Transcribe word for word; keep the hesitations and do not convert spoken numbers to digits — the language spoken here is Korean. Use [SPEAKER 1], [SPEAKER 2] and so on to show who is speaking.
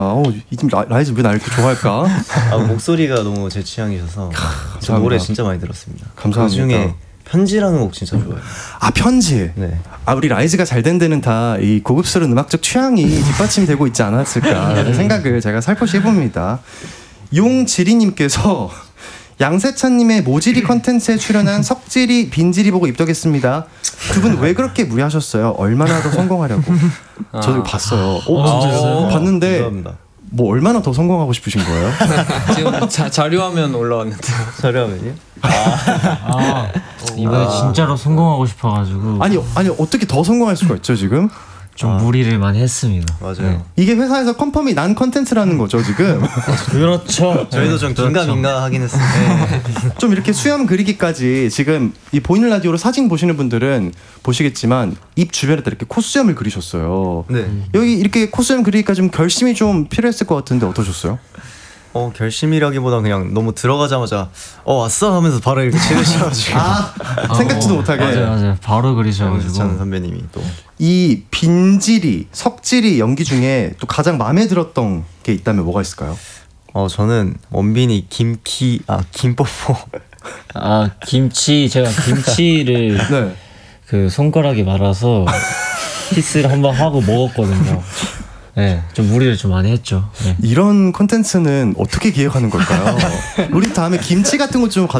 [SPEAKER 1] 어, 이팀 라이즈 왜 나 이렇게 좋아할까?
[SPEAKER 2] 아, 목소리가 너무 제 취향이셔서 저 노래 진짜 많이 들었습니다.
[SPEAKER 1] 감사합니다.
[SPEAKER 2] 그중에 편지라는 곡 진짜 좋아요.
[SPEAKER 1] 아, 편지.
[SPEAKER 2] 네.
[SPEAKER 1] 아, 우리 라이즈가 잘 된 데는 다 이 고급스러운 음악적 취향이 뒷받침되고 있지 않았을까라는 생각을 제가 살포시 해봅니다. 용지리님께서 양세찬님의 모지리 컨텐츠에 출연한 석지리, 빈지리 보고 입덕했습니다. 두 분 왜 그렇게 무리하셨어요? 얼마나 더 성공하려고? 저도 이거 봤어요. 오,
[SPEAKER 3] 아, 진짜요?
[SPEAKER 1] 봤는데
[SPEAKER 2] 감사합니다.
[SPEAKER 1] 뭐 얼마나 더 성공하고 싶으신 거예요?
[SPEAKER 3] 지금 자, 자료화면 올라왔는데요.
[SPEAKER 2] 자료화면이요?
[SPEAKER 4] 아, 이번에 진짜로 성공하고 싶어가지고
[SPEAKER 1] 아니 아니 어떻게 더 성공할 수가 있죠 지금?
[SPEAKER 4] 좀 아. 무리를 많이 했습니다.
[SPEAKER 2] 맞아요.
[SPEAKER 4] 네.
[SPEAKER 1] 이게 회사에서 컨펌이 난 컨텐츠라는 거죠 지금.
[SPEAKER 4] 그렇죠.
[SPEAKER 2] 저희도 좀 긴가민가 하긴 했어요. 네.
[SPEAKER 1] 좀 이렇게 수염 그리기까지 지금 이 보이는 라디오로 사진 보시는 분들은 보시겠지만 입 주변에다 이렇게 콧수염을 그리셨어요.
[SPEAKER 2] 네.
[SPEAKER 1] 여기 이렇게 콧수염 그리기까지 좀 결심이 좀 필요했을 것 같은데 어떠셨어요?
[SPEAKER 2] 어 결심이라기보다 그냥 너무 들어가자마자 어 왔어 하면서 바로 이렇게 치르셔가지고
[SPEAKER 1] 아 생각지도
[SPEAKER 4] 어,
[SPEAKER 1] 못하게.
[SPEAKER 4] 맞아요, 맞아요. 바로 그리셔가지고.
[SPEAKER 2] 양세찬 선배님이 또
[SPEAKER 1] 이 빈지리, 석지리 연기 중에 또 가장 마음에 들었던 게 있다면 뭐가 있을까요?
[SPEAKER 2] 어 저는 원빈이 김키 아 김뽀뽀
[SPEAKER 4] 아 김치 제가 김치를
[SPEAKER 1] 네.
[SPEAKER 4] 그 손가락에 말아서 키스를 한번 하고 먹었거든요. 네, 좀 무리를 좀 많이 했죠. 네.
[SPEAKER 1] 이런 콘텐츠는 어떻게 기획하는 걸까요? 우리 다음에 김치 같은 거 좀